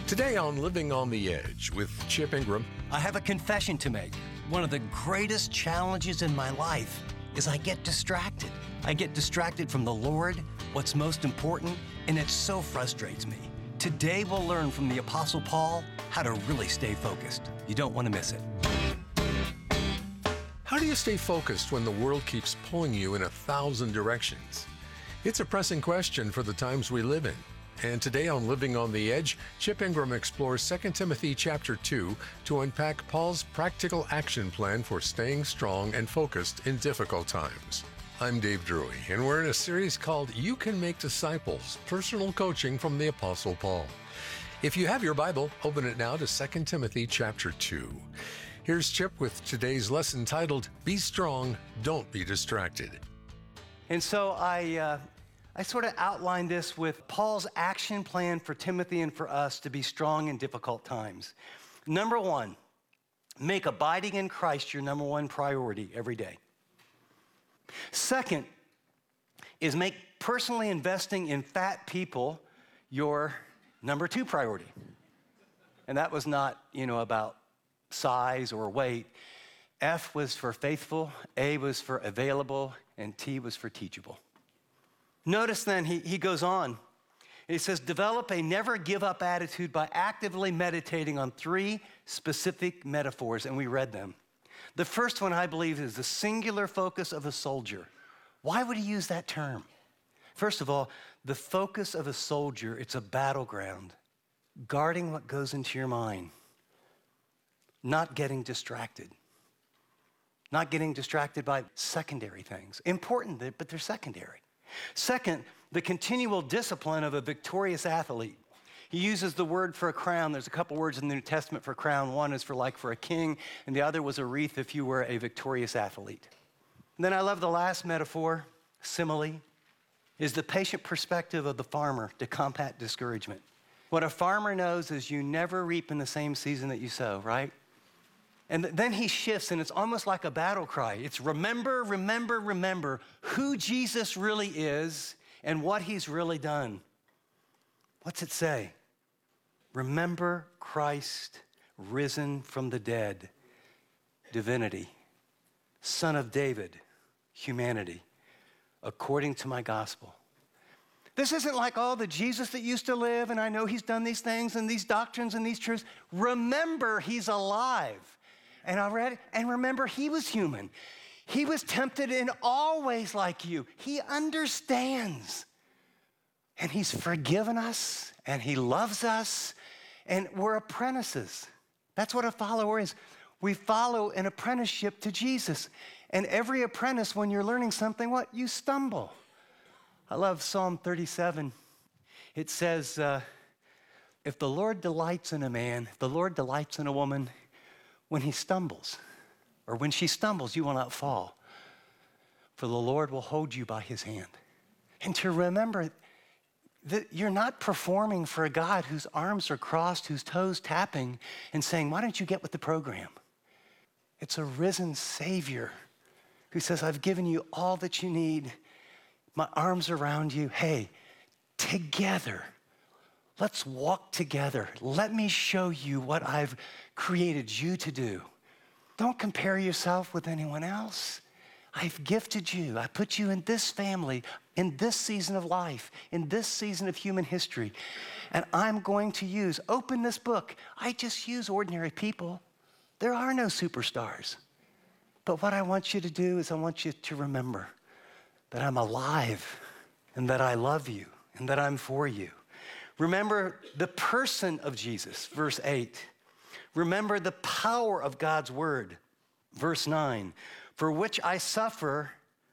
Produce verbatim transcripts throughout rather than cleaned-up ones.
Today on Living on the Edge with Chip Ingram. I have a confession to make. One of the greatest challenges in my life is I get distracted. I get distracted from the Lord, what's most important, and it so frustrates me. Today we'll learn from the Apostle Paul how to really stay focused. You don't want to miss it. How do you stay focused when the world keeps pulling you in a thousand directions? It's a pressing question for the times we live in. And today on Living on the Edge, Chip Ingram explores Second Timothy chapter two to unpack Paul's practical action plan for staying strong and focused in difficult times. I'm Dave Drury, and we're in a series called You Can Make Disciples, Personal Coaching from the Apostle Paul. If you have your Bible, open it now to Second Timothy chapter two. Here's Chip with today's lesson titled, Be Strong, Don't Be Distracted. And so I... Uh, I sort of outlined this with Paul's action plan for Timothy and for us to be strong in difficult times. Number one, make abiding in Christ your number one priority every day. Second is make personally investing in fat people your number two priority. And that was not, you know, about size or weight. F was for faithful, A was for available, and T was for teachable. Notice then he, he goes on. He says, develop a never give up attitude by actively meditating on three specific metaphors, and we read them. The first one, I believe, is the singular focus of a soldier. Why would he use that term? First of all, the focus of a soldier, it's a battleground, guarding what goes into your mind, not getting distracted, not getting distracted by secondary things. Important, but they're secondary. Second, the continual discipline of a victorious athlete. He uses the word for a crown. There's a couple words in the New Testament for crown. One is for like for a king, and the other was a wreath if you were a victorious athlete. And then I love the last metaphor, simile, is the patient perspective of the farmer to combat discouragement. What a farmer knows is you never reap in the same season that you sow, right? And then he shifts, and it's almost like a battle cry. It's remember, remember, remember who Jesus really is and what he's really done. What's it say? Remember Christ risen from the dead, divinity, Son of David, humanity, according to my gospel. This isn't like, oh, the Jesus that used to live, and I know he's done these things and these doctrines and these truths. Remember, he's alive. And already, and remember, he was human. He was tempted in all ways like you. He understands. And he's forgiven us, and he loves us, and we're apprentices. That's what a follower is. We follow an apprenticeship to Jesus. And every apprentice, when you're learning something, what? You stumble. I love Psalm thirty-seven. It says, uh, if the Lord delights in a man, if the Lord delights in a woman, when he stumbles, or when she stumbles, you will not fall, for the Lord will hold you by his hand. And to remember that you're not performing for a God whose arms are crossed, whose toes tapping, and saying, why don't you get with the program? It's a risen Savior who says, I've given you all that you need. My arms around you. Hey, together, let's walk together. Let me show you what I've created you to do. Don't compare yourself with anyone else. I've gifted you. I put you in this family, in this season of life, in this season of human history. And I'm going to use, open this book. I just use ordinary people. There are no superstars. But what I want you to do is I want you to remember that I'm alive and that I love you and that I'm for you. Remember the person of Jesus, verse eight. Remember the power of God's word, verse nine. For which I suffer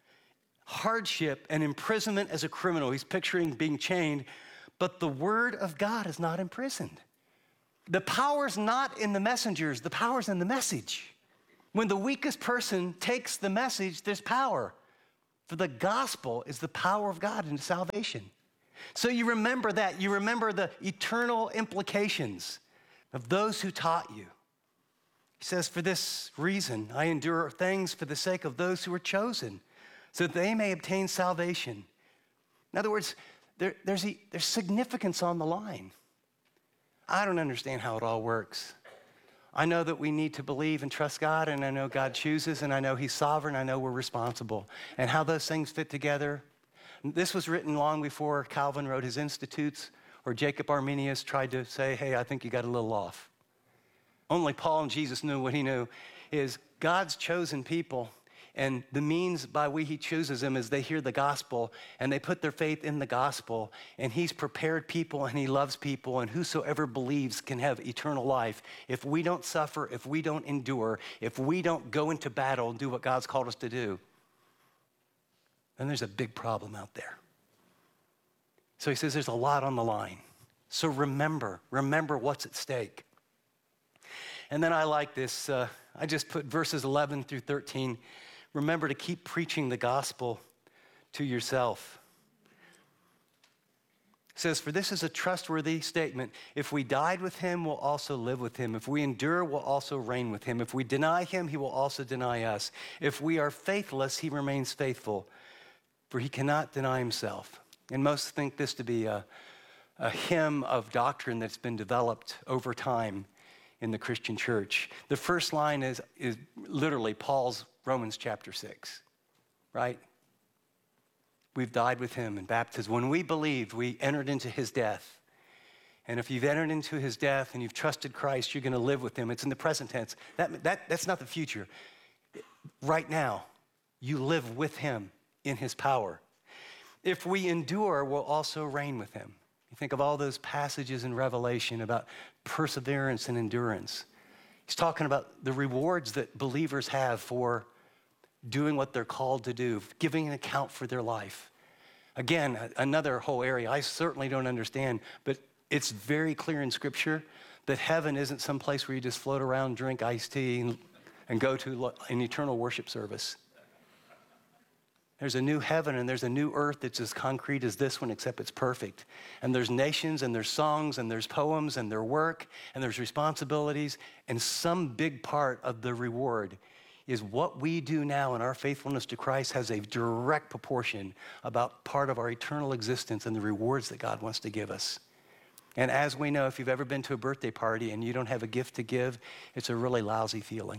hardship and imprisonment as a criminal. He's picturing being chained, but the word of God is not imprisoned. The power's not in the messengers, the power's in the message. When the weakest person takes the message, there's power. For the gospel is the power of God into salvation. So you remember that. You remember the eternal implications of those who taught you. He says, for this reason, I endure things for the sake of those who are chosen, so that they may obtain salvation. In other words, there, there's, a, there's significance on the line. I don't understand how it all works. I know that we need to believe and trust God, and I know God chooses, and I know he's sovereign. I know we're responsible. And how those things fit together. This was written long before Calvin wrote his Institutes, or Jacob Arminius tried to say, hey, I think you got a little off. Only Paul and Jesus knew what he knew, is God's chosen people, and the means by which he chooses them is they hear the gospel and they put their faith in the gospel, and he's prepared people and he loves people, and whosoever believes can have eternal life. If we don't suffer, if we don't endure, if we don't go into battle and do what God's called us to do, then there's a big problem out there. So he says there's a lot on the line. So remember, remember what's at stake. And then I like this, uh, I just put verses eleven through thirteen. Remember to keep preaching the gospel to yourself. It says, for this is a trustworthy statement. If we died with him, we'll also live with him. If we endure, we'll also reign with him. If we deny him, he will also deny us. If we are faithless, he remains faithful, for he cannot deny himself. And most think this to be a, a hymn of doctrine that's been developed over time in the Christian church. The first line is, is literally Paul's Romans chapter six, right? We've died with him in baptism. When we believed, we entered into his death. And if you've entered into his death and you've trusted Christ, you're going to live with him. It's in the present tense. That, that, that's not the future. Right now, you live with him in his power. If we endure, we'll also reign with him. You think of all those passages in Revelation about perseverance and endurance. He's talking about the rewards that believers have for doing what they're called to do, giving an account for their life. Again, another whole area I certainly don't understand, but it's very clear in Scripture that heaven isn't some place where you just float around, drink iced tea, and, and go to an eternal worship service. There's a new heaven and there's a new earth that's as concrete as this one, except it's perfect. And there's nations and there's songs and there's poems and there's work and there's responsibilities, and some big part of the reward is what we do now in our faithfulness to Christ has a direct proportion about part of our eternal existence and the rewards that God wants to give us. And as we know, if you've ever been to a birthday party and you don't have a gift to give, it's a really lousy feeling.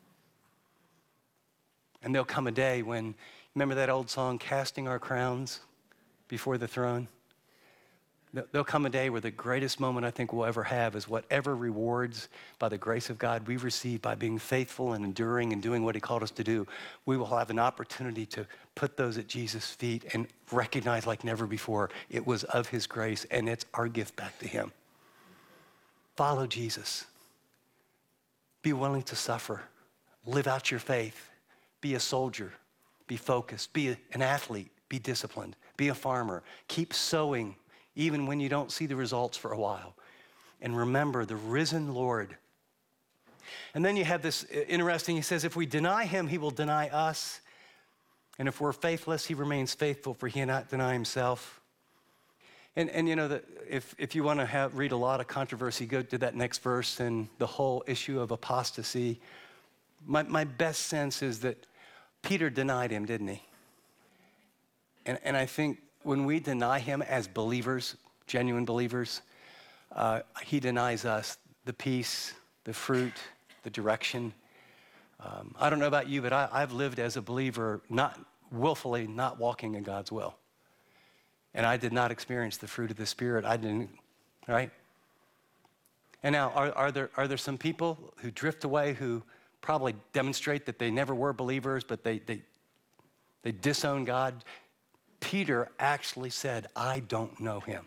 And there'll come a day when, remember that old song, Casting Our Crowns Before the Throne? There'll come a day where the greatest moment I think we'll ever have is whatever rewards by the grace of God we receive by being faithful and enduring and doing what he called us to do, we will have an opportunity to put those at Jesus' feet and recognize like never before it was of his grace, and it's our gift back to him. Follow Jesus. Be willing to suffer. Live out your faith. Be a soldier. Be focused. Be an athlete. Be disciplined. Be a farmer. Keep sowing even when you don't see the results for a while. And remember the risen Lord. And then you have this interesting, he says, if we deny him, he will deny us. And if we're faithless, he remains faithful, for he cannot deny himself. And, and you know, that if, if you want to have, read a lot of controversy, go to that next verse and the whole issue of apostasy. My, my best sense is that Peter denied him, didn't he? And, and I think when we deny him as believers, genuine believers, uh, he denies us the peace, the fruit, the direction. Um, I don't know about you, but I, I've lived as a believer, not willfully not walking in God's will. And I did not experience the fruit of the Spirit. I didn't, right? And now, are, are there are there some people who drift away who probably demonstrate that they never were believers, but they they they disown God? Peter actually said, I don't know him.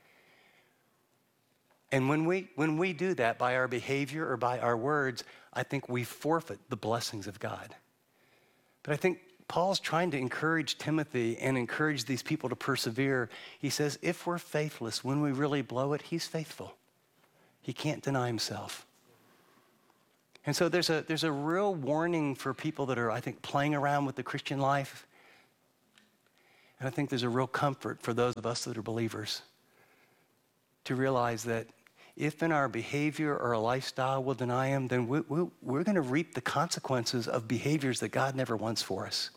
And when we when we do that by our behavior or by our words, I think we forfeit the blessings of God. But I think Paul's trying to encourage Timothy and encourage these people to persevere. He says, if we're faithless, when we really blow it, he's faithful. He can't deny himself. And so there's a there's a real warning for people that are, I think, playing around with the Christian life. And I think there's a real comfort for those of us that are believers to realize that if in our behavior or our lifestyle we'll deny him, then we, we, we're going to reap the consequences of behaviors that God never wants for us.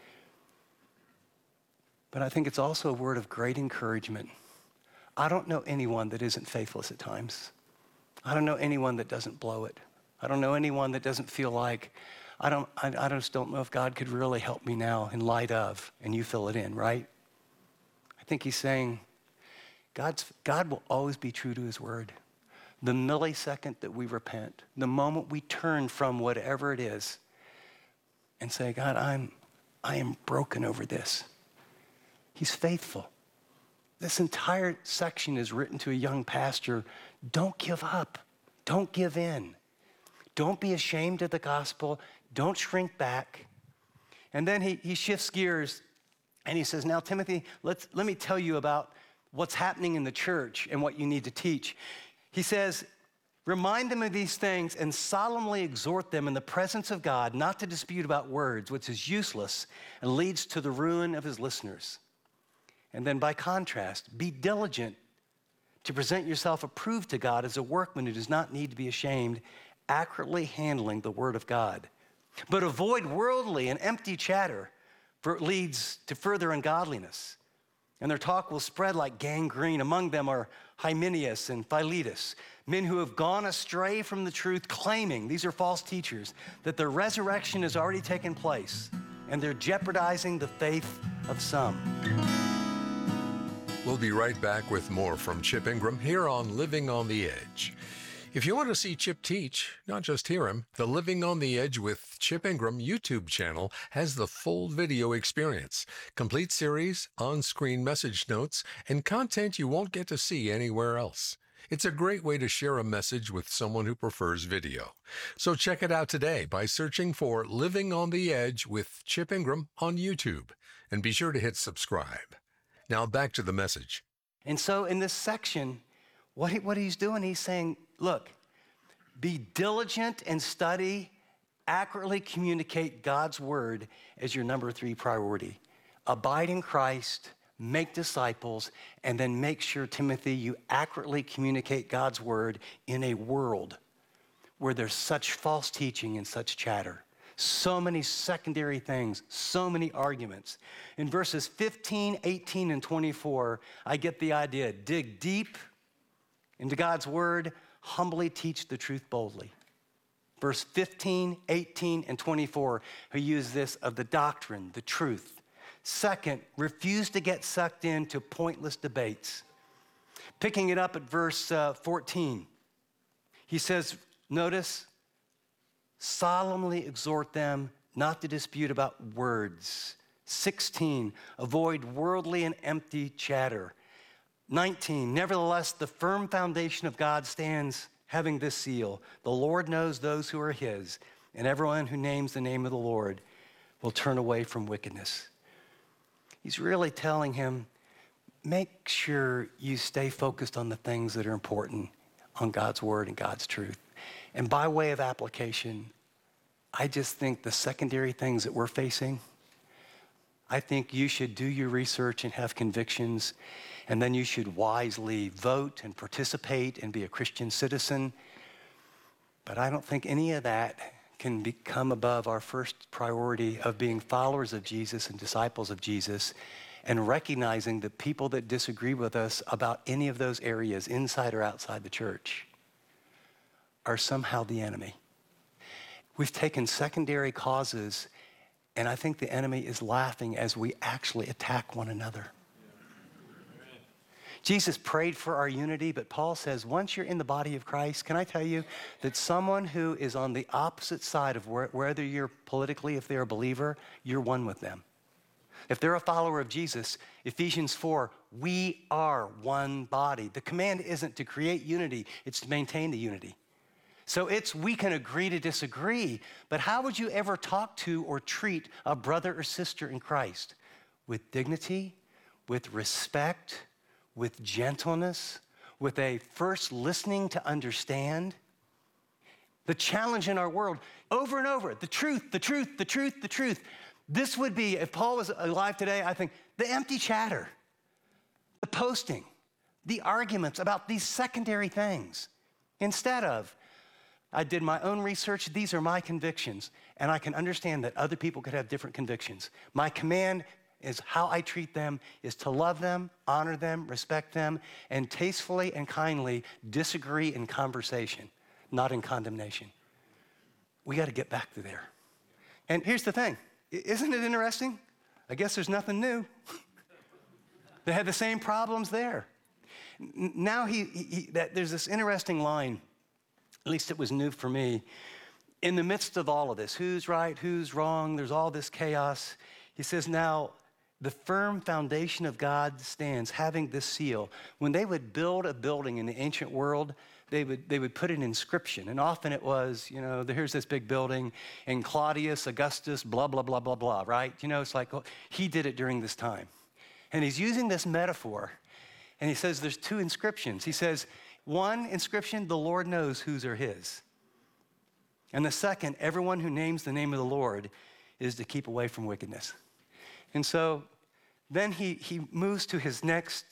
But I think it's also a word of great encouragement. I don't know anyone that isn't faithless at times. I don't know anyone that doesn't blow it. I don't know anyone that doesn't feel like, I don't, I, I just don't know if God could really help me now in light of, and you fill it in, right? I think he's saying, God's, God will always be true to his word. The millisecond that we repent, the moment we turn from whatever it is and say, God, I'm, I am broken over this. He's faithful. This entire section is written to a young pastor. Don't give up. Don't give in. Don't be ashamed of the gospel. Don't shrink back. And then he, he shifts gears and he says, now, Timothy, let's, let me tell you about what's happening in the church and what you need to teach. He says, remind them of these things and solemnly exhort them in the presence of God not to dispute about words, which is useless and leads to the ruin of his listeners. And then by contrast, be diligent to present yourself approved to God as a workman who does not need to be ashamed, accurately handling the word of God. But avoid worldly and empty chatter, for it leads to further ungodliness. And their talk will spread like gangrene. Among them are Hymenaeus and Philetus, men who have gone astray from the truth, claiming, these are false teachers, that the resurrection has already taken place, and they're jeopardizing the faith of some. We'll be right back with more from Chip Ingram here on Living on the Edge. If you want to see Chip teach, not just hear him, the Living on the Edge with Chip Ingram YouTube channel has the full video experience, complete series, on-screen message notes, and content you won't get to see anywhere else. It's a great way to share a message with someone who prefers video. So check it out today by searching for Living on the Edge with Chip Ingram on YouTube. And be sure to hit subscribe. Now back to the message. And so in this section, what, he, what he's doing, he's saying, look, be diligent and study, accurately communicate God's word as your number three priority. Abide in Christ, make disciples, and then make sure, Timothy, you accurately communicate God's word in a world where there's such false teaching and such chatter. So many secondary things, so many arguments. In verses fifteen, eighteen, and twenty-four, I get the idea. Dig deep into God's word, humbly teach the truth boldly. Verse fifteen, eighteen, and twenty-four, who use this of the doctrine, the truth. Second, refuse to get sucked into pointless debates. Picking it up at verse uh, fourteen, he says, notice, solemnly exhort them not to dispute about words. sixteen, avoid worldly and empty chatter. nineteen, nevertheless, the firm foundation of God stands, having this seal: the Lord knows those who are his, and everyone who names the name of the Lord will turn away from wickedness. He's really telling him, make sure you stay focused on the things that are important, on God's word and God's truth. And by way of application, I just think the secondary things that we're facing, I think you should do your research and have convictions, and then you should wisely vote and participate and be a Christian citizen. But I don't think any of that can become above our first priority of being followers of Jesus and disciples of Jesus, and recognizing that people that disagree with us about any of those areas, inside or outside the church, are somehow the enemy. We've taken secondary causes, and I think the enemy is laughing as we actually attack one another. Jesus prayed for our unity, but Paul says, once you're in the body of Christ, can I tell you that someone who is on the opposite side of where, whether you're politically, if they're a believer, you're one with them. If they're a follower of Jesus, Ephesians four, we are one body. The command isn't to create unity, it's to maintain the unity. So it's, we can agree to disagree, but how would you ever talk to or treat a brother or sister in Christ? With dignity, with respect, with gentleness, with a first listening to understand. The challenge in our world, over and over, the truth, the truth, the truth, the truth. This would be, if Paul was alive today, I think, the empty chatter, the posting, the arguments about these secondary things. Instead of, I did my own research, these are my convictions, and I can understand that other people could have different convictions. My command is how I treat them is to love them, honor them, respect them, and tastefully and kindly disagree in conversation, not in condemnation. We got to get back to there. And here's the thing. Isn't it interesting? I guess there's nothing new. They had the same problems there. Now he, he that, there's this interesting line, at least it was new for me. In the midst of all of this, who's right, who's wrong, there's all this chaos. He says, now the firm foundation of God stands, having this seal. When they would build a building in the ancient world, they would, they would put an inscription. And often it was, you know, here's this big building, and Claudius, Augustus, blah, blah, blah, blah, blah, right? You know, it's like, well, he did it during this time. And he's using this metaphor, and he says there's two inscriptions. He says, one inscription, the Lord knows whose are his. And the second, everyone who names the name of the Lord is to keep away from wickedness. And so then he, he moves to his next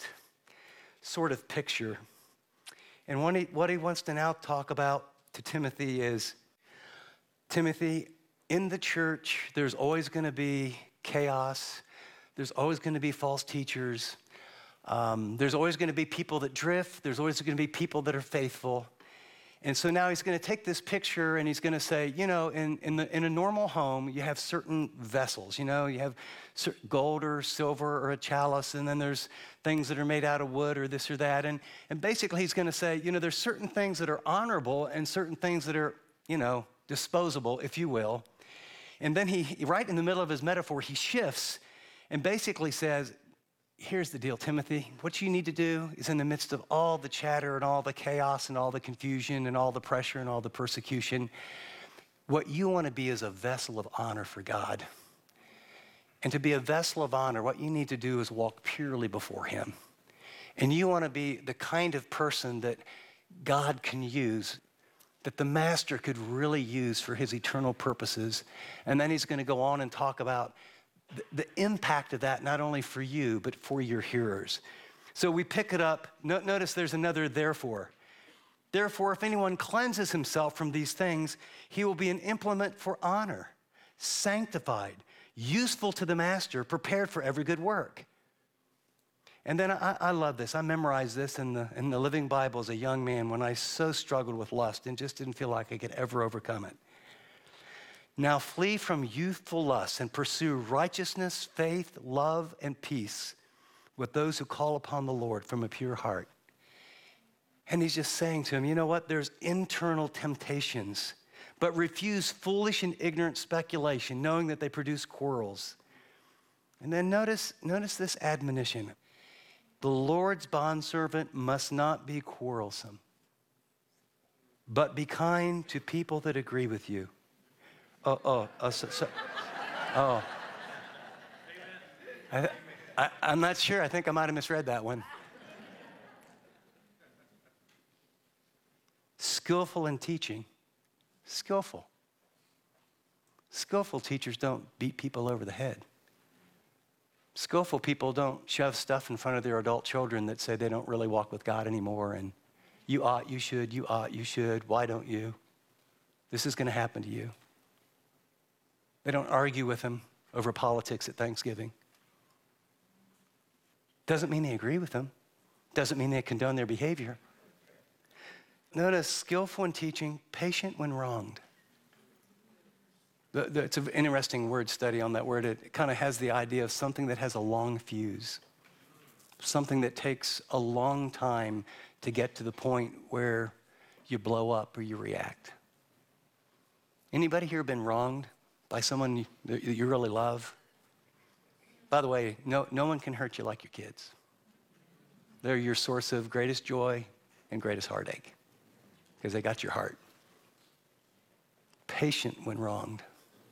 sort of picture. And what he, what he wants to now talk about to Timothy is, Timothy, in the church, there's always going to be chaos. There's always going to be false teachers. Um, there's always going to be people that drift. There's always going to be people that are faithful. And so now he's going to take this picture and he's going to say, you know, in, in, the, in a normal home, you have certain vessels. You know, you have gold or silver or a chalice, and then there's things that are made out of wood or this or that. And, and basically he's going to say, you know, there's certain things that are honorable and certain things that are, you know, disposable, if you will. And then he, right in the middle of his metaphor, he shifts and basically says, here's the deal, Timothy. What you need to do is, in the midst of all the chatter and all the chaos and all the confusion and all the pressure and all the persecution, what you want to be is a vessel of honor for God. And to be a vessel of honor, what you need to do is walk purely before him. And you want to be the kind of person that God can use, that the master could really use for his eternal purposes. And then he's going to go on and talk about the impact of that, not only for you, but for your hearers. So we pick it up. No, notice there's another therefore. Therefore, if anyone cleanses himself from these things, he will be an implement for honor, sanctified, useful to the master, prepared for every good work. And then I, I love this. I memorized this in the, in the Living Bible as a young man when I so struggled with lust and just didn't feel like I could ever overcome it. Now flee from youthful lusts and pursue righteousness, faith, love, and peace with those who call upon the Lord from a pure heart. And he's just saying to him, you know what? There's internal temptations, but refuse foolish and ignorant speculation, knowing that they produce quarrels. And then notice, notice this admonition. The Lord's bondservant must not be quarrelsome, but be kind to people that agree with you. Oh, oh, oh, so, so, oh. I, I, I'm not sure. I think I might have misread that one. Skillful in teaching. Skillful. Skillful teachers don't beat people over the head. Skillful people don't shove stuff in front of their adult children that say they don't really walk with God anymore, and you ought, you should, you ought, you should, why don't you? This is going to happen to you. They don't argue with them over politics at Thanksgiving. Doesn't mean they agree with them. Doesn't mean they condone their behavior. Notice, skillful in teaching, patient when wronged. The, the, it's an interesting word study on that word. It, it kind of has the idea of something that has a long fuse, something that takes a long time to get to the point where you blow up or you react. Anybody here been wronged by someone that you really love? By the way, no, no one can hurt you like your kids. They're your source of greatest joy and greatest heartache because they got your heart. Patient when wronged.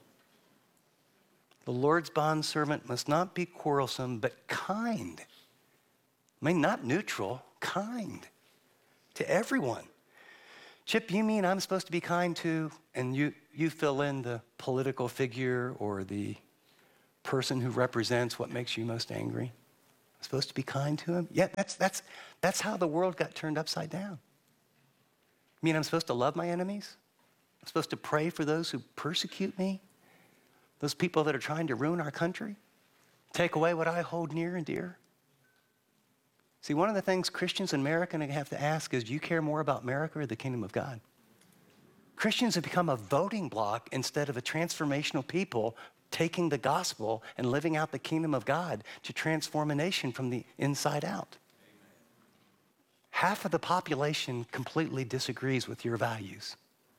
The Lord's bondservant must not be quarrelsome, but kind. I mean, not neutral, kind to everyone. Chip, you mean I'm supposed to be kind to, and you, you fill in the political figure or the person who represents what makes you most angry? I'm supposed to be kind to him? Yeah, that's, that's, that's how the world got turned upside down. You mean I'm supposed to love my enemies? I'm supposed to pray for those who persecute me? Those people that are trying to ruin our country? take away what I hold near and dear? See, one of the things Christians in America have to ask is, do you care more about America or the kingdom of God? Christians have become a voting block instead of a transformational people taking the gospel and living out the kingdom of God to transform a nation from the inside out. Half of the population completely disagrees with your values.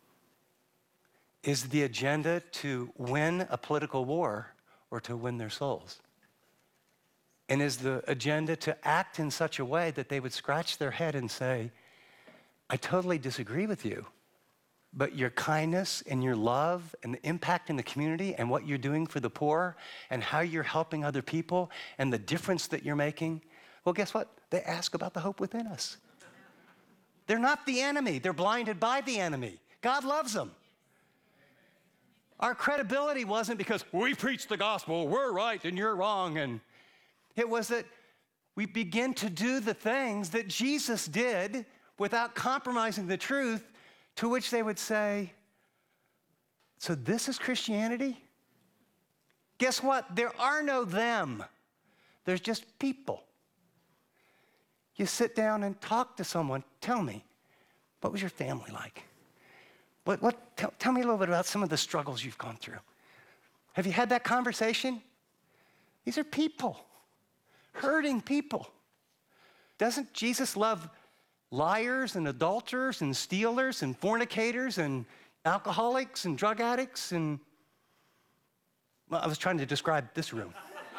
Is the agenda to win a political war or to win their souls? And is the agenda to act in such a way that they would scratch their head and say, I totally disagree with you, but your kindness and your love and the impact in the community and what you're doing for the poor and how you're helping other people and the difference that you're making, well, guess what? They ask about the hope within us. They're not the enemy. They're blinded by the enemy. God loves them. Our credibility wasn't because we preach the gospel, we're right and you're wrong. And it was that we begin to do the things that Jesus did without compromising the truth, to which they would say, so this is Christianity? Guess what? There are no them. There's just people. You sit down and talk to someone. Tell me, what was your family like? What, what, tell, tell me a little bit about some of the struggles you've gone through. Have you had that conversation? These are people, hurting people. Doesn't Jesus love liars and adulterers and stealers and fornicators and alcoholics and drug addicts? And, well, I was trying to describe this room.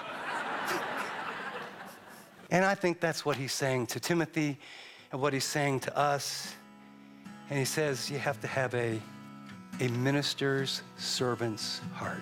And I think that's what he's saying to Timothy and what he's saying to us. And he says you have to have a, a minister's servant's heart.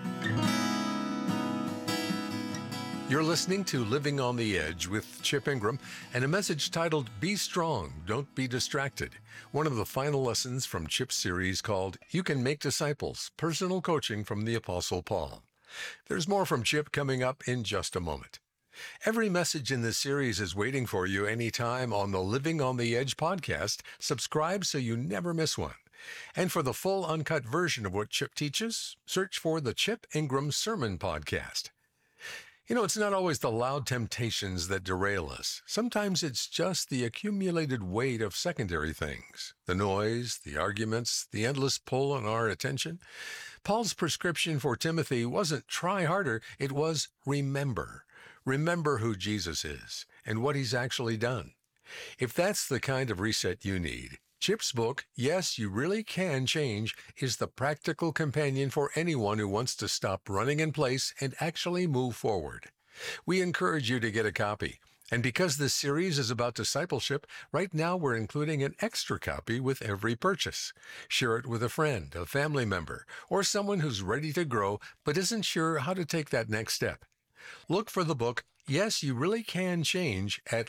You're listening to Living on the Edge with Chip Ingram and a message titled, Be Strong, Don't Be Distracted. One of the final lessons from Chip's series called You Can Make Disciples, Personal Coaching from the Apostle Paul. There's more from Chip coming up in just a moment. Every message in this series is waiting for you anytime on the Living on the Edge podcast. Subscribe so you never miss one. And for the full uncut version of what Chip teaches, search for the Chip Ingram Sermon Podcast. You know, it's not always the loud temptations that derail us. Sometimes it's just the accumulated weight of secondary things, the noise, the arguments, the endless pull on our attention. Paul's prescription for Timothy wasn't try harder, it was remember. Remember who Jesus is and what he's actually done. If that's the kind of reset you need, Chip's book, Yes, You Really Can Change, is the practical companion for anyone who wants to stop running in place and actually move forward. We encourage you to get a copy. And because this series is about discipleship, right now we're including an extra copy with every purchase. Share it with a friend, a family member, or someone who's ready to grow but isn't sure how to take that next step. Look for the book, Yes, You Really Can Change, at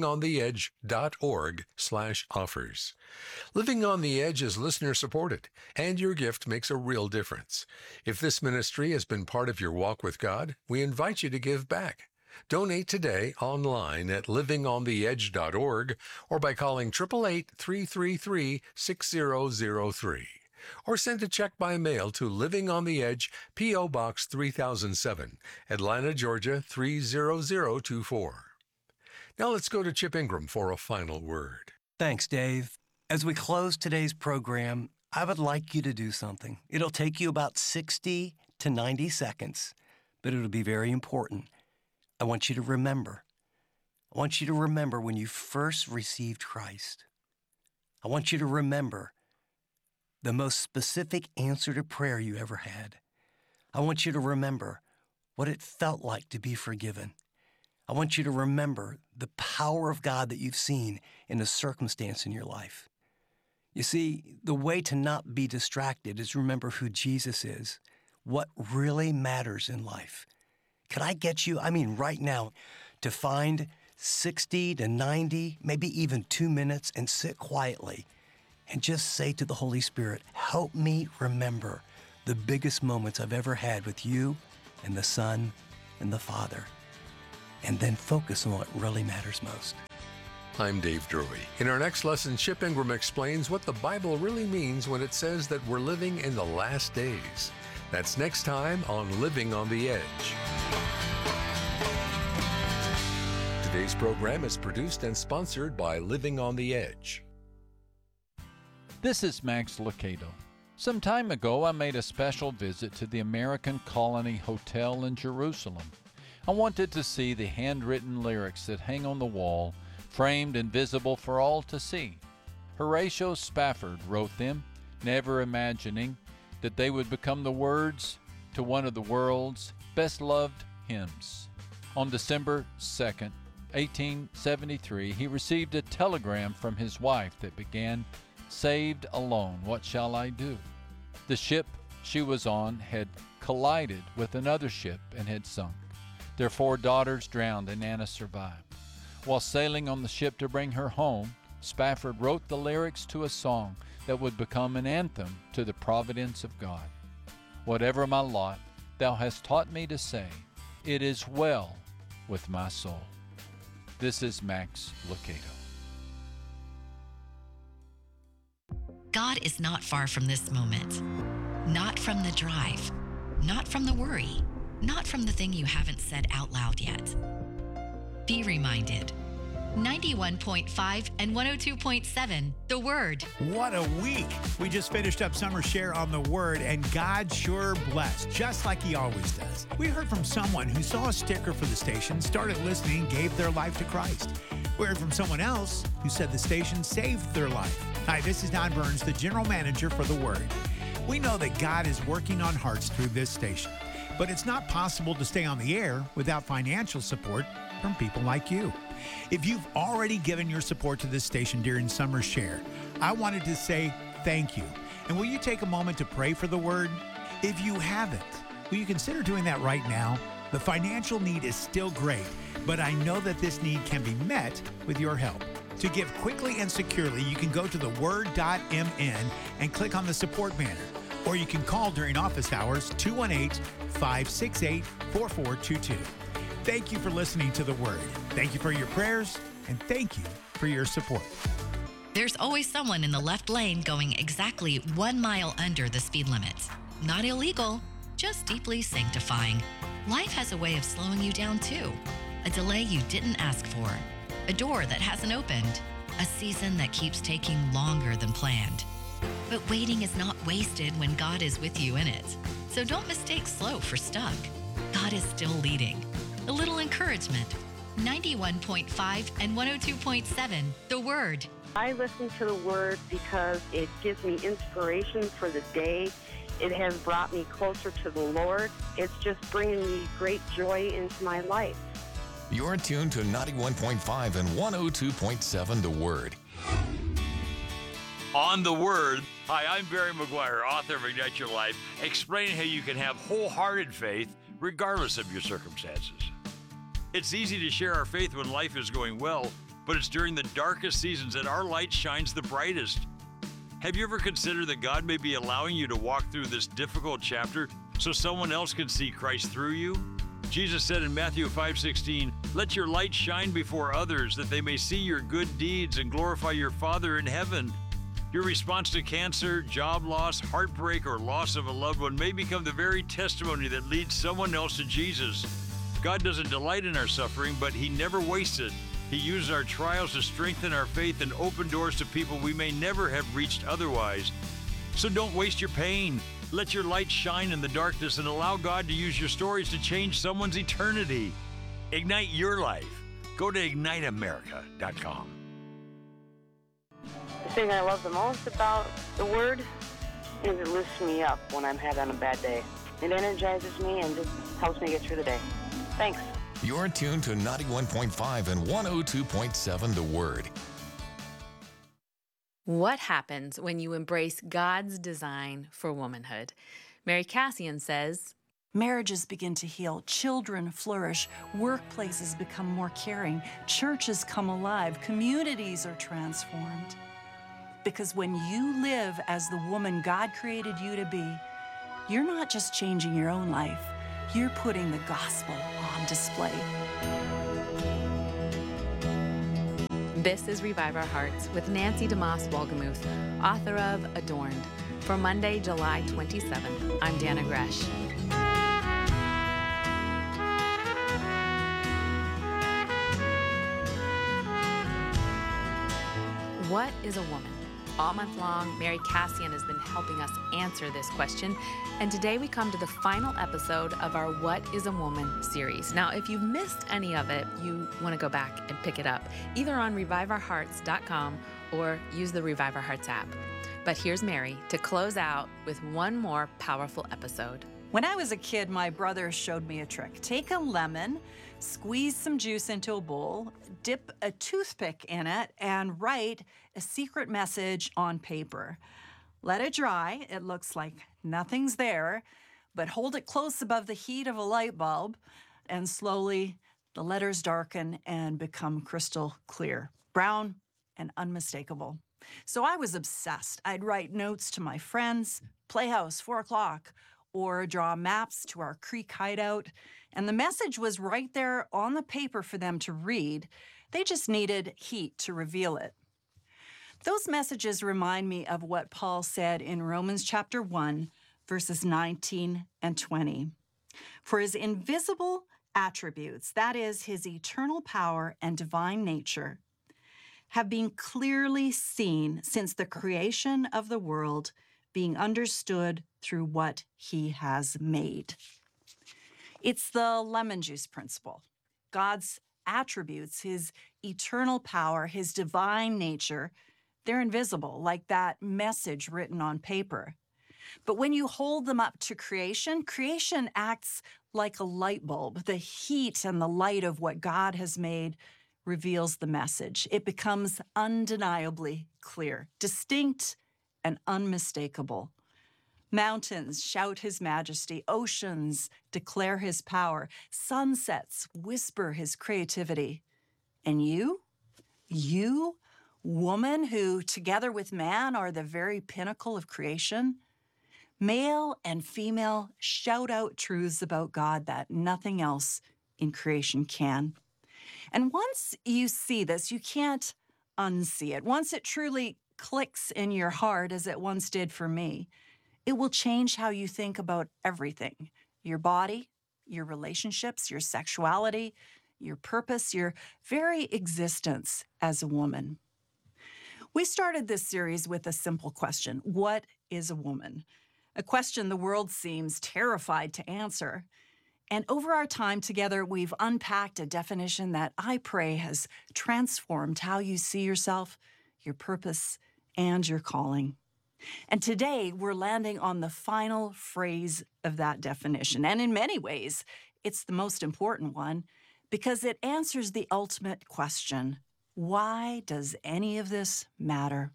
livingontheedge.org slash offers. Living on the Edge is listener-supported, and your gift makes a real difference. If this ministry has been part of your walk with God, we invite you to give back. Donate today online at living on the edge dot org or by calling eight eight eight, three three three, six zero zero three. Or send a check by mail to Living on the Edge, P O. Box three thousand seven, Atlanta, Georgia three zero zero two four. Now let's go to Chip Ingram for a final word. Thanks, Dave. As we close today's program, I would like you to do something. It'll take you about sixty to ninety seconds, but it'll be very important. I want you to remember. I want you to remember when you first received Christ. I want you to remember the most specific answer to prayer you ever had. I want you to remember what it felt like to be forgiven. I want you to remember the power of God that you've seen in a circumstance in your life. You see, the way to not be distracted is remember who Jesus is, what really matters in life. Could I get you, I mean right now, to find sixty to ninety, maybe even two minutes and sit quietly and just say to the Holy Spirit, help me remember the biggest moments I've ever had with you and the Son and the Father, and then focus on what really matters most. I'm Dave Drury. In our next lesson, Chip Ingram explains what the Bible really means when it says that we're living in the last days. That's next time on Living on the Edge. Today's program is produced and sponsored by Living on the Edge. This is Max Lucado. Some time ago, I made a special visit to the American Colony Hotel in Jerusalem. I wanted to see the handwritten lyrics that hang on the wall, framed and visible for all to see. Horatio Spafford wrote them, never imagining that they would become the words to one of the world's best-loved hymns. On December second, eighteen seventy-three, he received a telegram from his wife that began, "Saved alone, what shall I do?" The ship she was on had collided with another ship and had sunk. Their four daughters drowned and Anna survived. While sailing on the ship to bring her home, Spafford wrote the lyrics to a song that would become an anthem to the providence of God. Whatever my lot, thou hast taught me to say, it is well with my soul. This is Max Lucado. God is not far from this moment, not from the drive, not from the worry, not from the thing you haven't said out loud yet. Be reminded. ninety-one point five and one oh two point seven, The Word. What a week. We just finished up Summer Share on The Word, and God sure blessed, just like He always does. We heard from someone who saw a sticker for the station, started listening, gave their life to Christ. We heard from someone else who said the station saved their life. Hi, this is Don Burns, the General Manager for The Word. We know that God is working on hearts through this station, but it's not possible to stay on the air without financial support from people like you. If you've already given your support to this station during Summer Share, I wanted to say thank you. And will you take a moment to pray for The Word? If you haven't, will you consider doing that right now? The financial need is still great, but I know that this need can be met with your help. To give quickly and securely, you can go to the word dot m n and click on the support banner. Or you can call during office hours, two one eight, five six eight, four four two two. Thank you for listening to The Word. Thank you for your prayers, and thank you for your support. There's always someone in the left lane going exactly one mile under the speed limit. Not illegal, just deeply sanctifying. Life has a way of slowing you down too. A delay you didn't ask for. A door that hasn't opened. A season that keeps taking longer than planned. But waiting is not wasted when God is with you in it. So don't mistake slow for stuck. God is still leading. A little encouragement. ninety-one point five and one oh two point seven, The Word. I listen to The Word because it gives me inspiration for the day. It has brought me closer to the Lord. It's just bringing me great joy into my life. You're tuned to ninety-one point five and one oh two point seven, The Word. On The Word. Hi, I'm Barry McGuire, author of Ignite Your Life, explaining how you can have wholehearted faith regardless of your circumstances. It's easy to share our faith when life is going well, but it's during the darkest seasons that our light shines the brightest. Have you ever considered that God may be allowing you to walk through this difficult chapter so someone else can see Christ through you? Jesus said in Matthew five sixteen, "Let your light shine before others, that they may see your good deeds and glorify your Father in heaven." Your response to cancer, job loss, heartbreak, or loss of a loved one may become the very testimony that leads someone else to Jesus. God doesn't delight in our suffering, but He never wastes it. He uses our trials to strengthen our faith and open doors to people we may never have reached otherwise. So don't waste your pain. Let your light shine in the darkness and allow God to use your stories to change someone's eternity. Ignite your life. Go to ignite america dot com. The thing I love the most about The Word is it lifts me up when I'm having a bad day. It energizes me and just helps me get through the day. Thanks. You're tuned to ninety-one point five and one oh two point seven, The Word. What happens when you embrace God's design for womanhood? Mary Cassian says, marriages begin to heal, children flourish, workplaces become more caring, churches come alive, communities are transformed. Because when you live as the woman God created you to be, you're not just changing your own life, you're putting the gospel on display. This is Revive Our Hearts with Nancy DeMoss Wolgemuth, author of Adorned. For Monday, July twenty-seventh, I'm Dana Gresh. What is a woman? All month long, Mary Cassian has been helping us answer this question, and today we come to the final episode of our What is a Woman series. Now, if you've missed any of it, you want to go back and pick it up, either on revive our hearts dot com or use the Revive Our Hearts app. But here's Mary to close out with one more powerful episode. When I was a kid, my brother showed me a trick. Take a lemon, squeeze some juice into a bowl, dip a toothpick in it, and write a secret message on paper. Let it dry. It looks like nothing's there, but hold it close above the heat of a light bulb, and slowly the letters darken and become crystal clear, brown and unmistakable. So I was obsessed. I'd write notes to my friends, Playhouse, four o'clock, or draw maps to our creek hideout. And the message was right there on the paper for them to read. They just needed heat to reveal it. Those messages remind me of what Paul said in Romans chapter one, verses nineteen and twenty. For his invisible attributes, that is, his eternal power and divine nature, have been clearly seen since the creation of the world, being understood through what he has made. It's the lemon juice principle. God's attributes, his eternal power, his divine nature, they're invisible, like that message written on paper. But when you hold them up to creation, creation acts like a light bulb. The heat and the light of what God has made reveals the message. It becomes undeniably clear, distinct, and unmistakable. Mountains shout his majesty, oceans declare his power, sunsets whisper his creativity. And you, you, woman who together with man are the very pinnacle of creation, male and female shout out truths about God that nothing else in creation can. And once you see this, you can't unsee it. Once it truly clicks in your heart, as it once did for me, it will change how you think about everything. Your body, your relationships, your sexuality, your purpose, your very existence as a woman. We started this series with a simple question. What is a woman? A question the world seems terrified to answer. And over our time together, we've unpacked a definition that I pray has transformed how you see yourself, your purpose, and your calling. And today, we're landing on the final phrase of that definition. And in many ways, it's the most important one because it answers the ultimate question: why does any of this matter?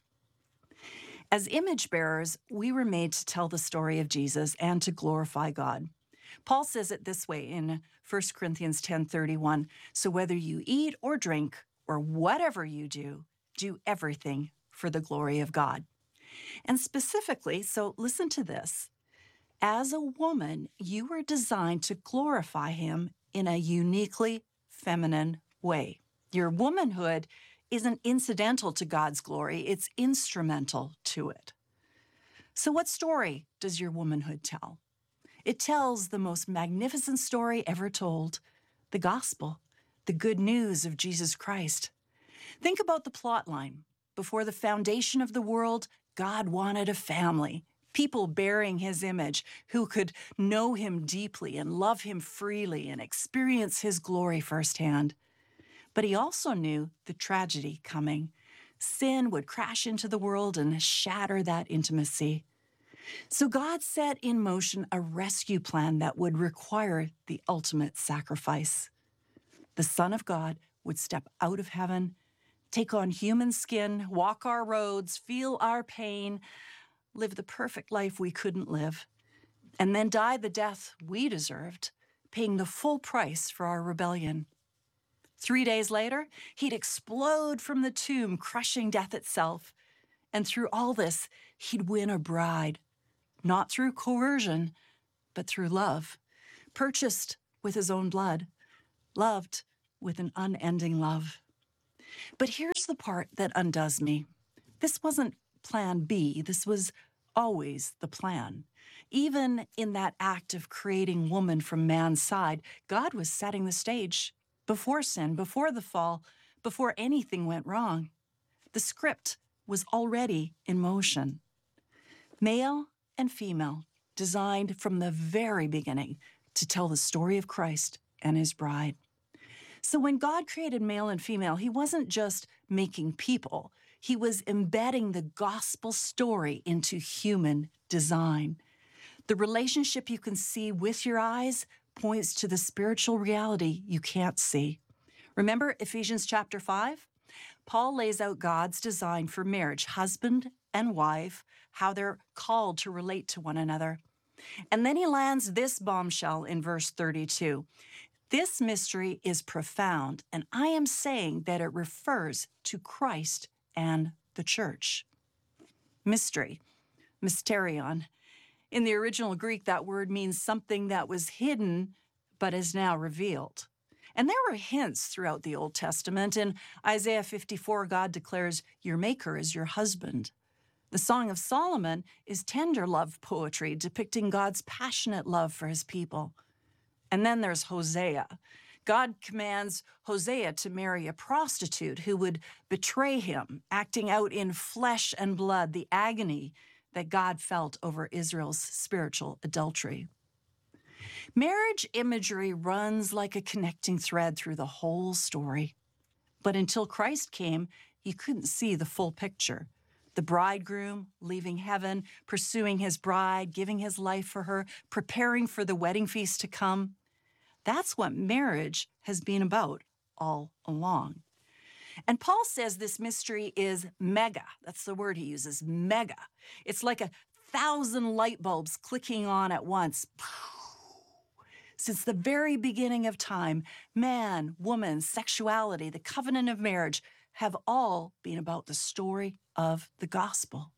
As image bearers, we were made to tell the story of Jesus and to glorify God. Paul says it this way in First Corinthians ten thirty-one, so whether you eat or drink or whatever you do, do everything for the glory of God. And specifically, so listen to this, as a woman, you were designed to glorify him in a uniquely feminine way. Your womanhood isn't incidental to God's glory, it's instrumental to it. So what story does your womanhood tell? It tells the most magnificent story ever told, the gospel, the good news of Jesus Christ. Think about the plot line. Before the foundation of the world, God wanted a family, people bearing his image who could know him deeply and love him freely and experience his glory firsthand. But he also knew the tragedy coming. Sin would crash into the world and shatter that intimacy. So God set in motion a rescue plan that would require the ultimate sacrifice. The Son of God would step out of heaven, take on human skin, walk our roads, feel our pain, live the perfect life we couldn't live, and then die the death we deserved, paying the full price for our rebellion. Three days later, he'd explode from the tomb, crushing death itself. And through all this, he'd win a bride, not through coercion, but through love, purchased with his own blood, loved with an unending love. But here's the part that undoes me. This wasn't plan B. This was always the plan. Even in that act of creating woman from man's side, God was setting the stage before sin, before the fall, before anything went wrong. The script was already in motion. Male and female, designed from the very beginning to tell the story of Christ and his bride. So when God created male and female, he wasn't just making people. He was embedding the gospel story into human design. The relationship you can see with your eyes points to the spiritual reality you can't see. Remember Ephesians chapter five? Paul lays out God's design for marriage, husband and wife, how they're called to relate to one another. And then he lands this bombshell in verse thirty-two. This mystery is profound, and I am saying that it refers to Christ and the church. Mystery, mysterion. In the original Greek, that word means something that was hidden but is now revealed. And there were hints throughout the Old Testament. In Isaiah fifty-four, God declares, "Your maker is your husband." The Song of Solomon is tender love poetry depicting God's passionate love for his people. And then there's Hosea. God commands Hosea to marry a prostitute who would betray him, acting out in flesh and blood the agony that God felt over Israel's spiritual adultery. Marriage imagery runs like a connecting thread through the whole story. But until Christ came, you couldn't see the full picture. The bridegroom leaving heaven, pursuing his bride, giving his life for her, preparing for the wedding feast to come. That's what marriage has been about all along. And Paul says this mystery is mega. That's the word he uses, mega. It's like a thousand light bulbs clicking on at once. Since the very beginning of time, man, woman, sexuality, the covenant of marriage have all been about the story of the gospel.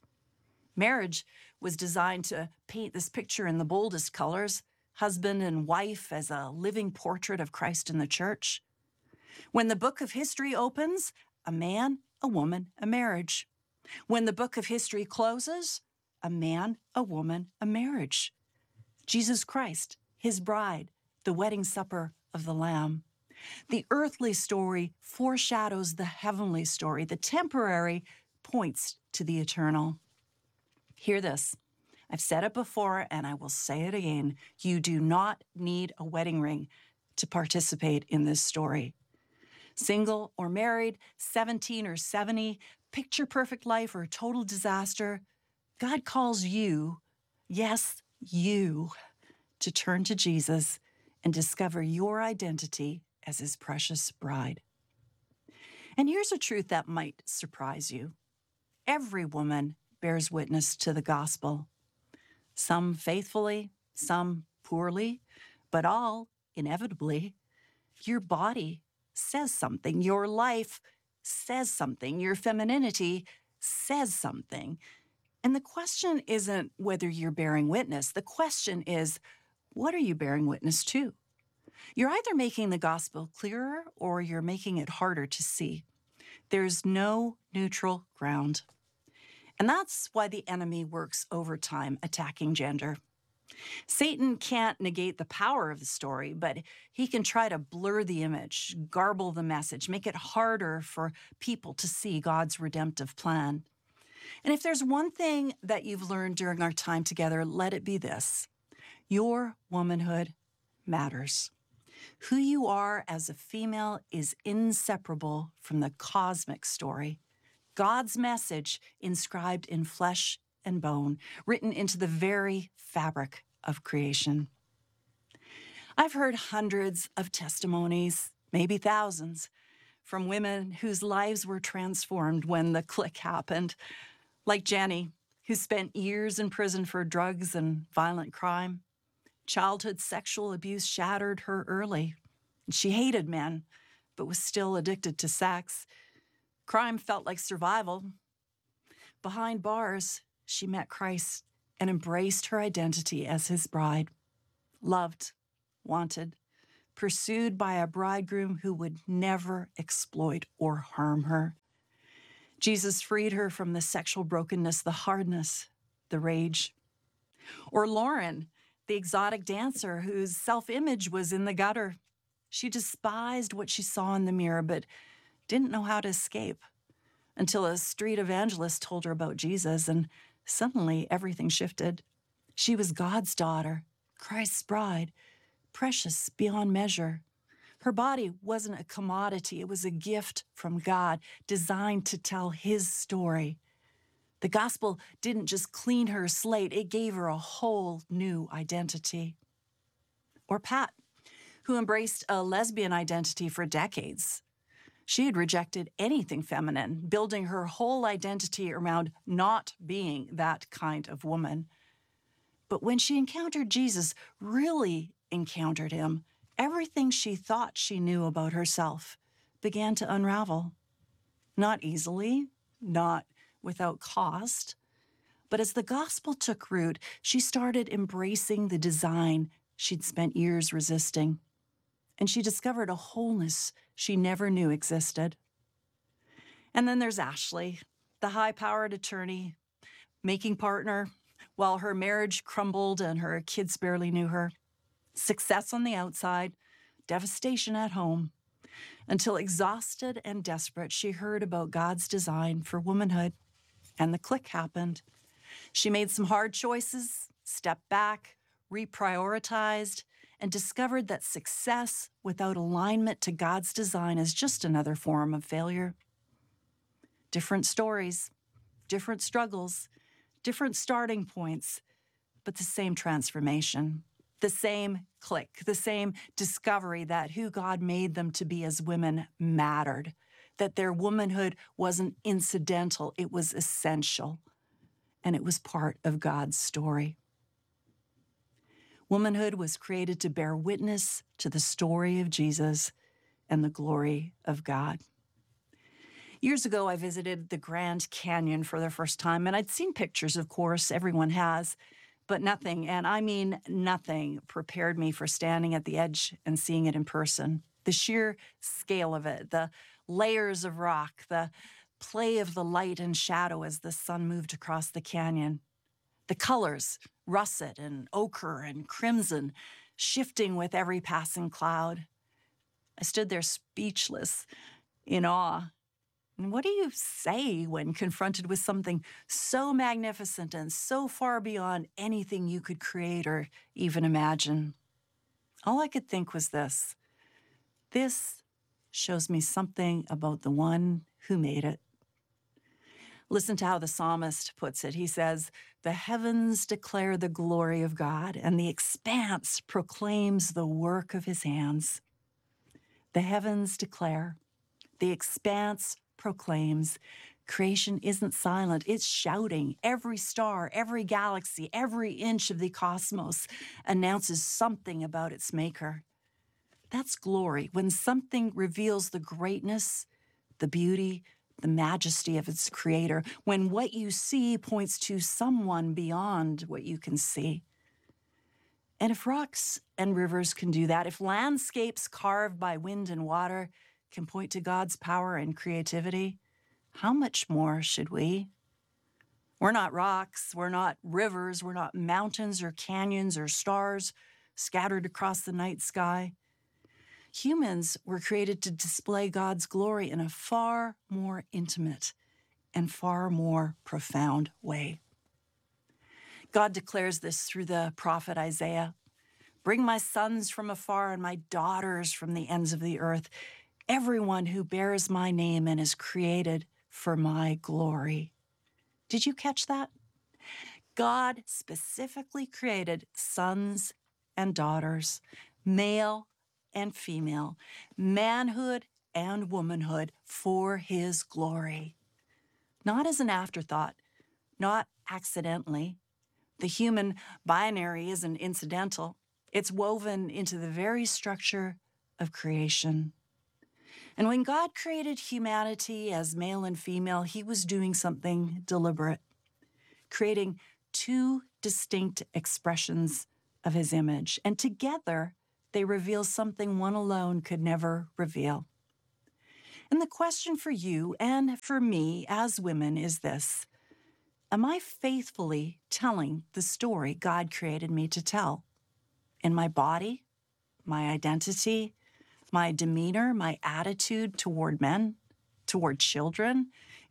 Marriage was designed to paint this picture in the boldest colors, husband and wife as a living portrait of Christ and the church. When the book of history opens, a man, a woman, a marriage. When the book of history closes, a man, a woman, a marriage. Jesus Christ, his bride, the wedding supper of the Lamb. The earthly story foreshadows the heavenly story. The temporary points to the eternal. Hear this. I've said it before, and I will say it again. You do not need a wedding ring to participate in this story. Single or married, seventeen or seventy, picture-perfect life or total disaster, God calls you, yes, you, to turn to Jesus and discover your identity as his precious bride. And here's a truth that might surprise you. Every woman bears witness to the gospel. Some faithfully, some poorly, but all, inevitably, your body says something. Your life says something. Your femininity says something. And the question isn't whether you're bearing witness. The question is, what are you bearing witness to? You're either making the gospel clearer or you're making it harder to see. There's no neutral ground. And that's why the enemy works overtime attacking gender. Satan can't negate the power of the story, but he can try to blur the image, garble the message, make it harder for people to see God's redemptive plan. And if there's one thing that you've learned during our time together, let it be this. Your womanhood matters. Who you are as a female is inseparable from the cosmic story. God's message inscribed in flesh and bone, written into the very fabric of creation. I've heard hundreds of testimonies, maybe thousands, from women whose lives were transformed when the click happened, like Jenny, who spent years in prison for drugs and violent crime. Childhood sexual abuse shattered her early. She hated men, but was still addicted to sex. Crime felt like survival. Behind bars, she met Christ and embraced her identity as his bride. Loved, wanted, pursued by a bridegroom who would never exploit or harm her. Jesus freed her from the sexual brokenness, the hardness, the rage. Or Lauren, the exotic dancer whose self-image was in the gutter. She despised what she saw in the mirror, but didn't know how to escape. until a street evangelist told her about Jesus, and suddenly everything shifted. She was God's daughter, Christ's bride, precious beyond measure. Her body wasn't a commodity. It was a gift from God, designed to tell his story. The gospel didn't just clean her slate, it gave her a whole new identity. Or Pat, who embraced a lesbian identity for decades. She had rejected anything feminine, building her whole identity around not being that kind of woman. But when she encountered Jesus, really encountered him, everything she thought she knew about herself began to unravel. Not easily, not without cost, but as the gospel took root, she started embracing the design she'd spent years resisting. And she discovered a wholeness she never knew existed. And then there's Ashley, the high-powered attorney, making partner, while her marriage crumbled and her kids barely knew her. Success on the outside, devastation at home. Until exhausted and desperate, she heard about God's design for womanhood, and the click happened. She made some hard choices, stepped back, reprioritized, and discovered that success without alignment to God's design is just another form of failure. Different stories, different struggles, different starting points, but the same transformation, the same click, the same discovery that who God made them to be as women mattered, that their womanhood wasn't incidental, it was essential, and it was part of God's story. Womanhood was created to bear witness to the story of Jesus and the glory of God. Years ago, I visited the Grand Canyon for the first time, and I'd seen pictures, of course, everyone has, but nothing, and I mean nothing, prepared me for standing at the edge and seeing it in person. The sheer scale of it, the layers of rock, the play of the light and shadow as the sun moved across the canyon, the colors, russet and ochre and crimson, shifting with every passing cloud. I stood there speechless, in awe. And what do you say when confronted with something so magnificent and so far beyond anything you could create or even imagine? All I could think was this: this shows me something about the one who made it. Listen to how the psalmist puts it. He says, "The heavens declare the glory of God, and the expanse proclaims the work of his hands." The heavens declare, the expanse proclaims. Creation isn't silent, it's shouting. Every star, every galaxy, every inch of the cosmos announces something about its maker. That's glory, when something reveals the greatness, the beauty, the majesty of its creator, when what you see points to someone beyond what you can see. And if rocks and rivers can do that, if landscapes carved by wind and water can point to God's power and creativity, how much more should we? We're not rocks, we're not rivers, we're not mountains or canyons or stars scattered across the night sky. Humans were created to display God's glory in a far more intimate and far more profound way. God declares this through the prophet Isaiah. "Bring my sons from afar and my daughters from the ends of the earth, everyone who bears my name and is created for my glory." Did you catch that? God specifically created sons and daughters, male and female, manhood and womanhood for his glory. Not as an afterthought, not accidentally. The human binary isn't incidental. It's woven into the very structure of creation. And when God created humanity as male and female, he was doing something deliberate, creating two distinct expressions of his image. And together, they reveal something one alone could never reveal. And the question for you and for me as women is this: am I faithfully telling the story God created me to tell? In my body, my identity, my demeanor, my attitude toward men, toward children,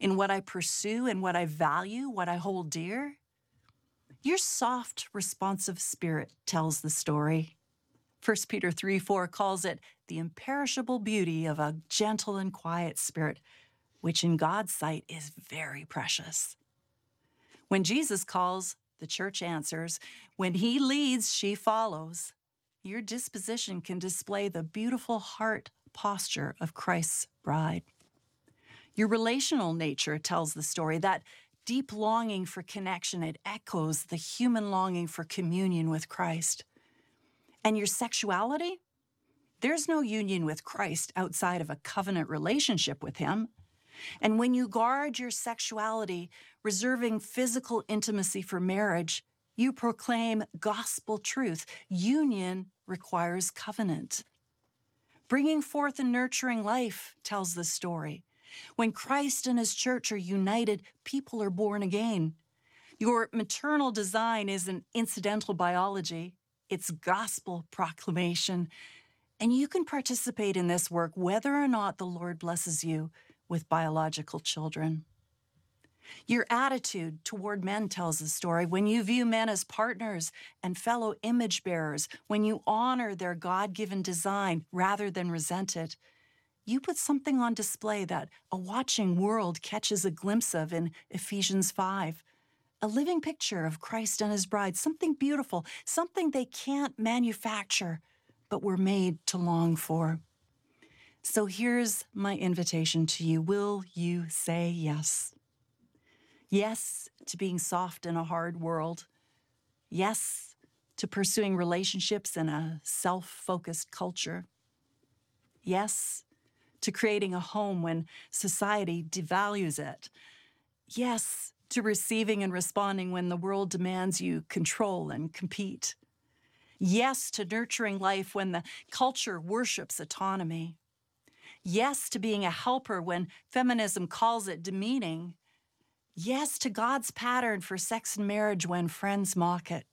in what I pursue and what I value, what I hold dear? Your soft, responsive spirit tells the story. First Peter three four calls it the imperishable beauty of a gentle and quiet spirit, which in God's sight is very precious. When Jesus calls, the church answers. When he leads, she follows. Your disposition can display the beautiful heart posture of Christ's bride. Your relational nature tells the story. That deep longing for connection, it echoes the human longing for communion with Christ. And your sexuality? There's no union with Christ outside of a covenant relationship with him. And when you guard your sexuality, reserving physical intimacy for marriage, you proclaim gospel truth. Union requires covenant. Bringing forth and nurturing life tells the story. When Christ and his church are united, people are born again. Your maternal design isn't incidental biology. It's gospel proclamation. And you can participate in this work whether or not the Lord blesses you with biological children. Your attitude toward men tells the story. When you view men as partners and fellow image bearers, when you honor their God-given design rather than resent it, you put something on display that a watching world catches a glimpse of in Ephesians five. A living picture of Christ and his bride, something beautiful, something they can't manufacture, but were made to long for. So here's my invitation to you. Will you say yes? Yes to being soft in a hard world. Yes to pursuing relationships in a self-focused culture. Yes to creating a home when society devalues it. Yes to receiving and responding when the world demands you control and compete. Yes to nurturing life when the culture worships autonomy. Yes to being a helper when feminism calls it demeaning. Yes to God's pattern for sex and marriage when friends mock it.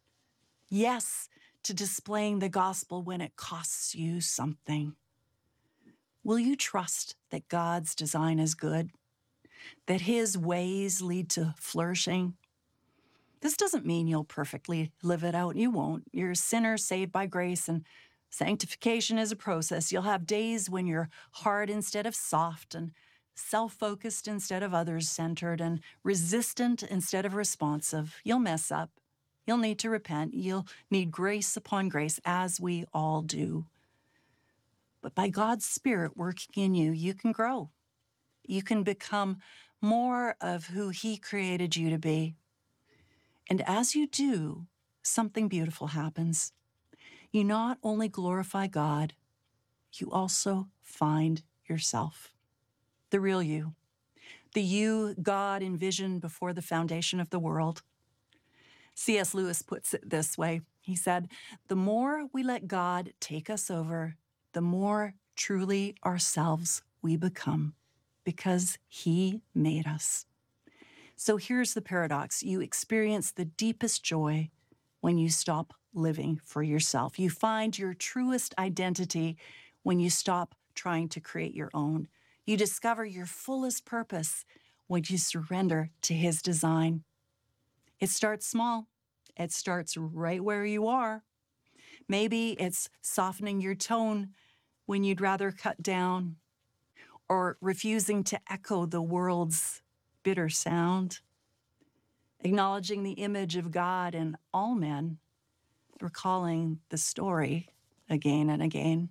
Yes to displaying the gospel when it costs you something. Will you trust that God's design is good? That his ways lead to flourishing? This doesn't mean you'll perfectly live it out. You won't. You're a sinner saved by grace, and sanctification is a process. You'll have days when you're hard instead of soft, and self-focused instead of others-centered, and resistant instead of responsive. You'll mess up. You'll need to repent. You'll need grace upon grace, as we all do. But by God's Spirit working in you, you can grow. You can become more of who he created you to be. And as you do, something beautiful happens. You not only glorify God, you also find yourself. The real you. The you God envisioned before the foundation of the world. C S Lewis puts it this way. He said, "The more we let God take us over, the more truly ourselves we become, because he made us." So here's the paradox. You experience the deepest joy when you stop living for yourself. You find your truest identity when you stop trying to create your own. You discover your fullest purpose when you surrender to his design. It starts small. It starts right where you are. Maybe it's softening your tone when you'd rather cut down, or refusing to echo the world's bitter sound, acknowledging the image of God in all men, recalling the story again and again.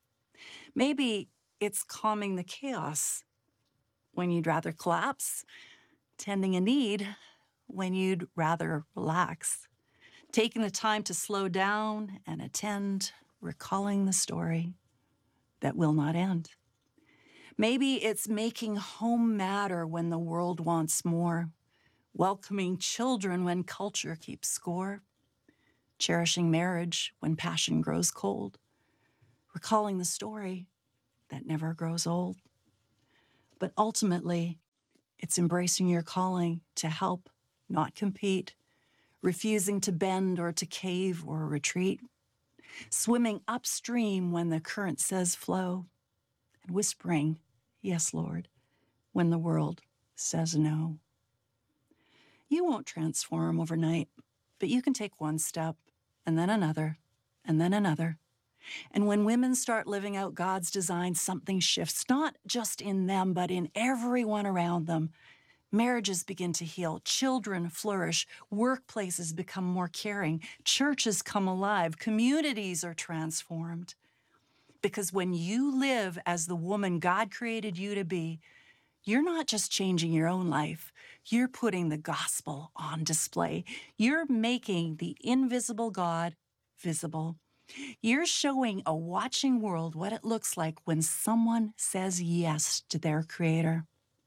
Maybe it's calming the chaos when you'd rather collapse, tending a need when you'd rather relax, taking the time to slow down and attend, recalling the story that will not end. Maybe it's making home matter when the world wants more, welcoming children when culture keeps score, cherishing marriage when passion grows cold, recalling the story that never grows old. But ultimately, it's embracing your calling to help, not compete, refusing to bend or to cave or retreat, swimming upstream when the current says flow, and whispering, "Yes, Lord," when the world says no. You won't transform overnight, but you can take one step, and then another, and then another. And when women start living out God's design, something shifts, not just in them, but in everyone around them. Marriages begin to heal, children flourish, workplaces become more caring, churches come alive, communities are transformed. Because when you live as the woman God created you to be, you're not just changing your own life, you're putting the gospel on display. You're making the invisible God visible. You're showing a watching world what it looks like when someone says yes to their Creator.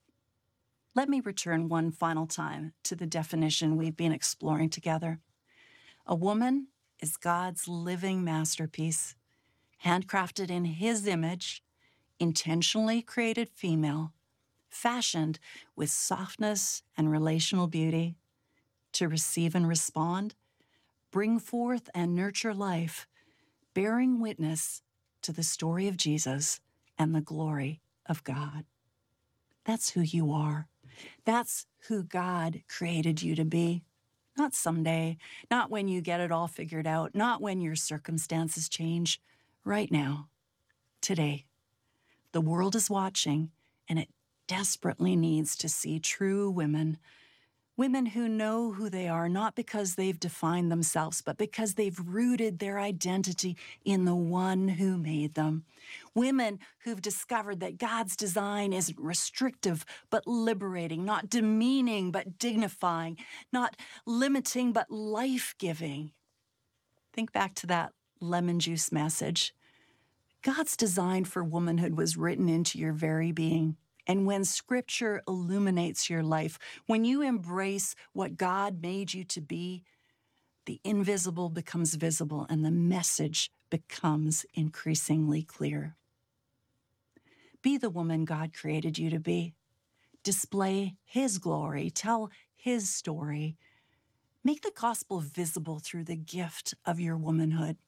Let me return one final time to the definition we've been exploring together. A woman is God's living masterpiece, handcrafted in His image, intentionally created female, fashioned with softness and relational beauty, to receive and respond, bring forth and nurture life, bearing witness to the story of Jesus and the glory of God. That's who you are. That's who God created you to be. Not someday, not when you get it all figured out, not when your circumstances change. Right now, today. The world is watching, and it desperately needs to see true women. Women who know who they are, not because they've defined themselves, but because they've rooted their identity in the one who made them. Women who've discovered that God's design isn't restrictive, but liberating, not demeaning, but dignifying, not limiting, but life-giving. Think back to that lemon juice message. God's design for womanhood was written into your very being. And when Scripture illuminates your life, when you embrace what God made you to be, the invisible becomes visible and the message becomes increasingly clear. Be the woman God created you to be. Display His glory. Tell His story. Make the gospel visible through the gift of your womanhood.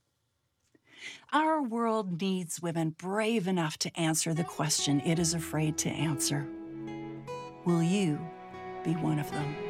Our world needs women brave enough to answer the question it is afraid to answer. Will you be one of them?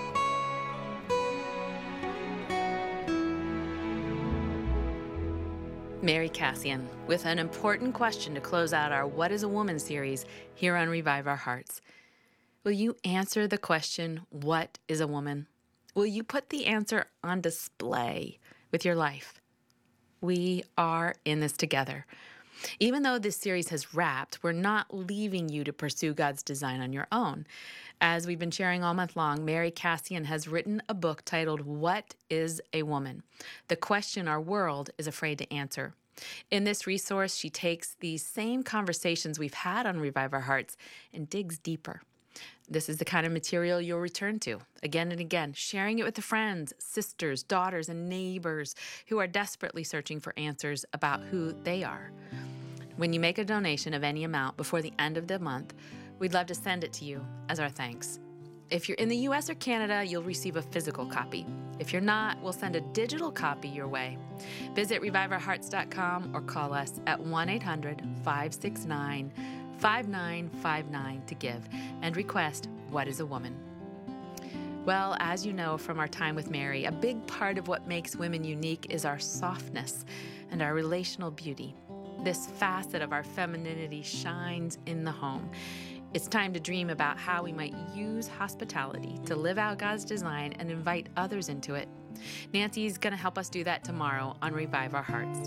Mary Kassian with an important question to close out our What is a Woman series here on Revive Our Hearts. Will you answer the question, what is a woman? Will you put the answer on display with your life? We are in this together. Even though this series has wrapped, we're not leaving you to pursue God's design on your own. As we've been sharing all month long, Mary Kassian has written a book titled, What is a Woman? The question our world is afraid to answer. In this resource, she takes these same conversations we've had on Revive Our Hearts and digs deeper. This is the kind of material you'll return to again and again, sharing it with the friends, sisters, daughters, and neighbors who are desperately searching for answers about who they are. When you make a donation of any amount before the end of the month, we'd love to send it to you as our thanks. If you're in the U S or Canada, you'll receive a physical copy. If you're not, we'll send a digital copy your way. Visit revive our hearts dot com or call us at one eight hundred, five six nine, five nine five nine to give and request What is a Woman? Well, as you know from our time with Mary, a big part of what makes women unique is our softness and our relational beauty. This facet of our femininity shines in the home. It's time to dream about how we might use hospitality to live out God's design and invite others into it. Nancy's going to help us do that tomorrow on Revive Our Hearts.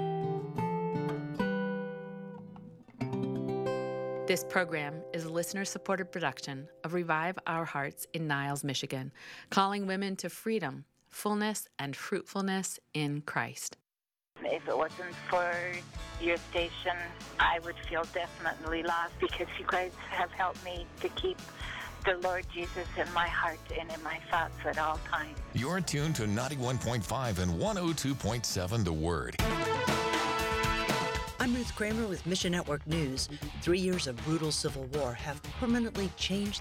This program is a listener-supported production of Revive Our Hearts in Niles, Michigan, calling women to freedom, fullness, and fruitfulness in Christ. If it wasn't for your station, I would feel definitely lost, because you guys have helped me to keep the Lord Jesus in my heart and in my thoughts at all times. You're tuned to ninety-one point five and one oh two point seven The Word. I'm Ruth Kramer with Mission Network News. Three years of brutal civil war have permanently changed